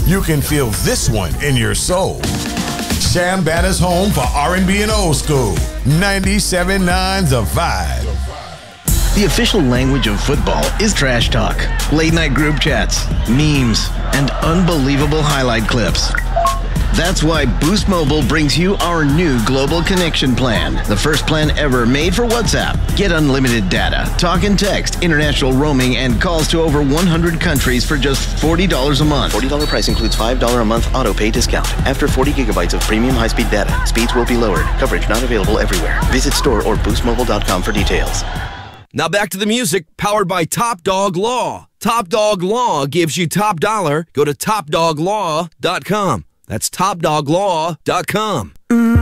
you can feel this one in your soul. Chambana's home for R&B and old school. 97.9 The Vibe. The official language of football is trash talk, late night group chats, memes, and unbelievable highlight clips. That's why Boost Mobile brings you our new Global Connection Plan, the first plan ever made for WhatsApp. Get unlimited data, talk and text, international roaming, and calls to over 100 countries for just $40 a month. $40 price includes $5 a month auto pay discount. After 40 gigabytes of premium high-speed data, speeds will be lowered. Coverage not available everywhere. Visit store or boostmobile.com for details. Now back to the music, powered by Top Dog Law. Top Dog Law gives you top dollar. Go to topdoglaw.com. That's topdoglaw.com.